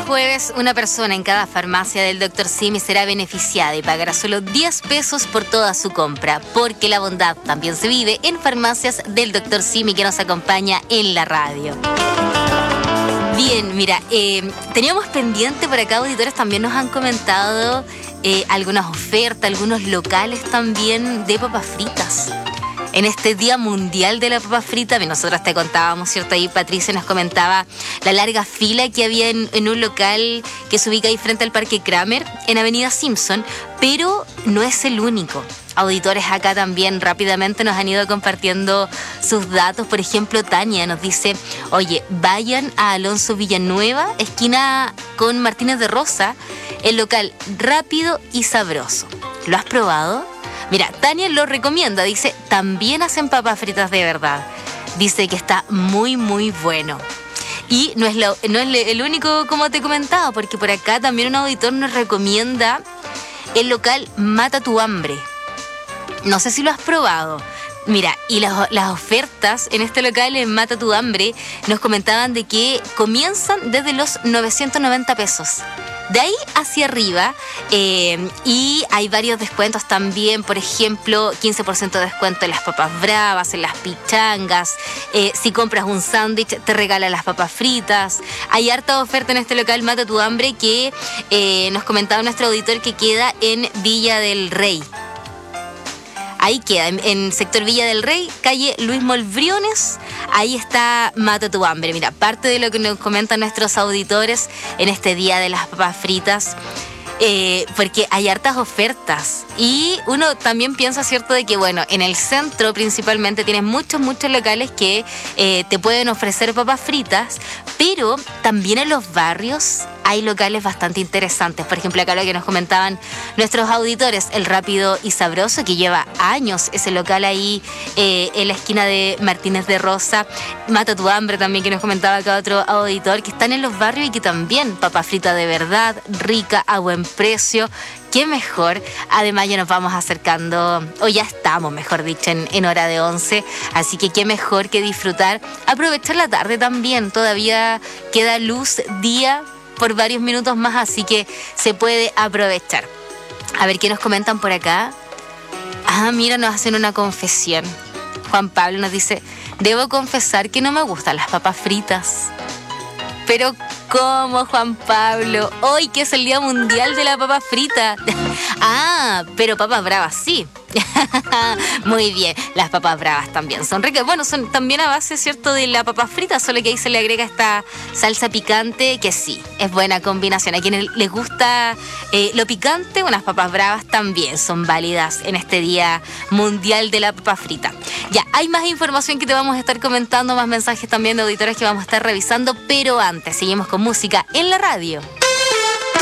jueves, una persona en cada farmacia del Dr. Simi será beneficiada y pagará solo 10 pesos por toda su compra, porque la bondad también se vive en farmacias del Dr. Simi, que nos acompaña en la radio. Bien, mira, teníamos pendiente por acá, auditores también nos han comentado algunas ofertas, algunos locales también de papas fritas. En este Día Mundial de la Papa Frita, nosotros te contábamos, ¿cierto? Ahí Patricia nos comentaba la larga fila que había en un local que se ubica ahí frente al Parque Kramer, en Avenida Simpson, pero no es el único. Auditores acá también rápidamente nos han ido compartiendo sus datos. Por ejemplo, Tania nos dice, oye, vayan a Alonso Villanueva, esquina con Martínez de Rosa, el local rápido y sabroso. ¿Lo has probado? Mira, Tania lo recomienda, dice, también hacen papas fritas de verdad. Dice que está muy, muy bueno. Y no es el único, como te comentaba, porque por acá también un auditor nos recomienda el local Mata tu Hambre. No sé si lo has probado. Mira, y las ofertas en este local en Mata tu Hambre nos comentaban de que comienzan desde los 990 pesos. De ahí hacia arriba, y hay varios descuentos también, por ejemplo, 15% de descuento en las papas bravas, en las pichangas. Si compras un sándwich, te regalan las papas fritas. Hay harta oferta en este local Mata tu Hambre que nos comentaba nuestro auditor que queda en Villa del Rey. Ahí queda, en sector Villa del Rey, calle Luis Molbriones, ahí está Mata tu Hambre. Mira, parte de lo que nos comentan nuestros auditores en este Día de las Papas Fritas, porque hay hartas ofertas. Y uno también piensa, ¿cierto?, de que, bueno, en el centro principalmente tienes muchos locales que te pueden ofrecer papas fritas, pero también en los barrios hay locales bastante interesantes. Por ejemplo, acá lo que nos comentaban nuestros auditores, el Rápido y Sabroso, que lleva años ese local ahí en la esquina de Martínez de Rosa. Mata tu Hambre también, que nos comentaba acá otro auditor, que están en los barrios y que también papa frita de verdad, rica, a buen precio. Qué mejor. Además ya nos vamos acercando, o ya estamos, mejor dicho, en hora de 11. Así que qué mejor que disfrutar, aprovechar la tarde también. Todavía queda luz, día por varios minutos más, así que se puede aprovechar. A ver qué nos comentan por acá. Ah, mira, nos hacen una confesión. Juan Pablo nos dice, debo confesar que no me gustan las papas fritas. Pero ¿cómo, Juan Pablo? Hoy que es el Día Mundial de la Papa Frita. Ah, pero papas bravas sí. Muy bien, las papas bravas también son ricas. Bueno, son también a base, ¿cierto?, de la papa frita, solo que ahí se le agrega esta salsa picante, que sí, es buena combinación. A quienes les gusta lo picante, unas papas bravas también son válidas en este Día Mundial de la Papa Frita. Ya, hay más información que te vamos a estar comentando, más mensajes también de auditores que vamos a estar revisando, pero antes seguimos con música en la radio.